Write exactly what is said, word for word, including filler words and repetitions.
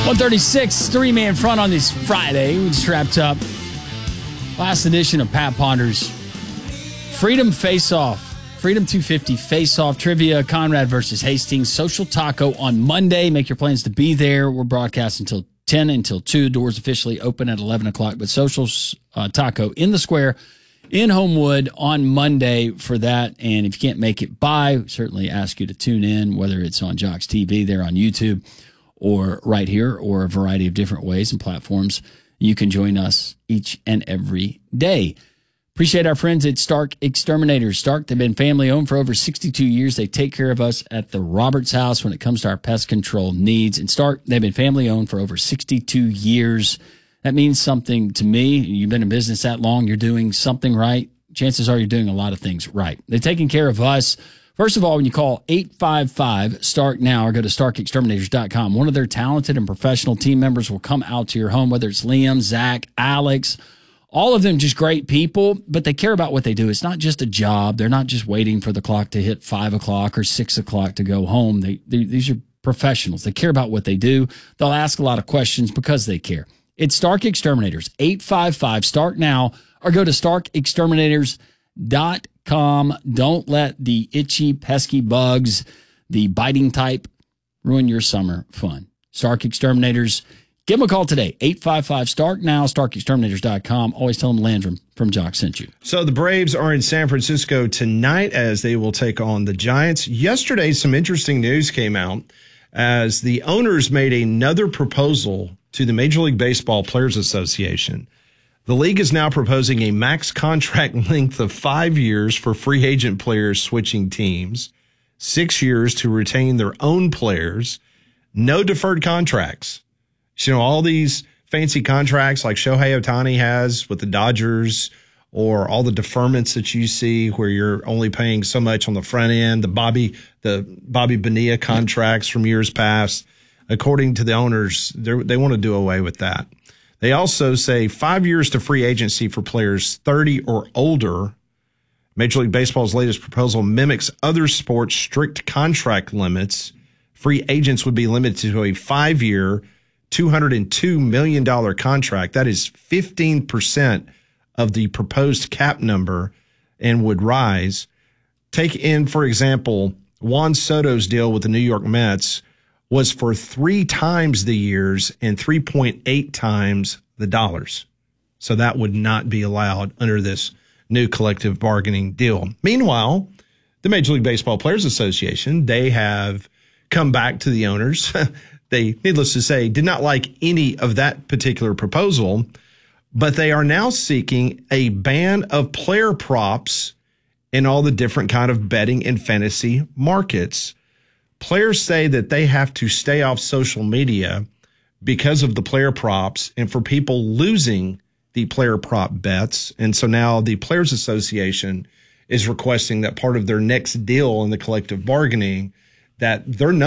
one thirty-six, three-man front on this Friday. We just wrapped up last edition of Pat Ponder's Freedom Face-Off. Freedom two fifty Face-Off Trivia. Conrad versus Hastings. Social Taco on Monday. Make your plans to be there. We're broadcasting until ten until two. Doors officially open at eleven o'clock. But Social uh, Taco in the square in Homewood on Monday for that. And if you can't make it by, we certainly ask you to tune in, whether it's on Jocks T V there on YouTube or right here, or a variety of different ways and platforms. You can join us each and every day. Appreciate our friends at Stark Exterminators. Stark, they've been family owned for over sixty-two years. They take care of us at the Roberts house when it comes to our pest control needs. And Stark, they've been family owned for over sixty-two years. That means something to me. You've been in business that long, you're doing something right. Chances are you're doing a lot of things right. They're taking care of us. First of all, when you call eight five five, STARK now or go to stark exterminators dot com, one of their talented and professional team members will come out to your home, whether it's Liam, Zach, Alex, all of them just great people, but they care about what they do. It's not just a job. They're not just waiting for the clock to hit five o'clock or six o'clock to go home. They, they These are professionals. They care about what they do. They'll ask a lot of questions because they care. It's Stark Exterminators, eight five five, STARK now, or go to stark exterminators dot com. Don't let the itchy, pesky bugs, the biting type, ruin your summer fun. Stark Exterminators. Give them a call today, eight five five, STARK now, stark exterminators dot com. Always tell them Landrum from Jock sent you. So the Braves are in San Francisco tonight as they will take on the Giants. Yesterday, some interesting news came out as the owners made another proposal to the Major League Baseball Players Association. The league is now proposing a max contract length of five years for free agent players switching teams, six years to retain their own players, no deferred contracts. You know, all these fancy contracts like Shohei Ohtani has with the Dodgers, or all the deferments that you see where you're only paying so much on the front end, the Bobby, the Bobby Bonilla contracts from years past. According to the owners, they want to do away with that. They also say five years to free agency for players thirty or older. Major League Baseball's latest proposal mimics other sports' strict contract limits. Free agents would be limited to a five-year, two hundred two million dollars contract. That is fifteen percent of the proposed cap number and would rise. Take in, for example, Juan Soto's deal with the New York Mets was for three times the years and three point eight times the dollars. So that would not be allowed under this new collective bargaining deal. Meanwhile, the Major League Baseball Players Association, they have come back to the owners. They, needless to say, did not like any of that particular proposal, but they are now seeking a ban of player props in all the different kind of betting and fantasy markets. Players say that they have to stay off social media because of the player props and for people losing the player prop bets. And so now the Players Association is requesting that part of their next deal in the collective bargaining, that their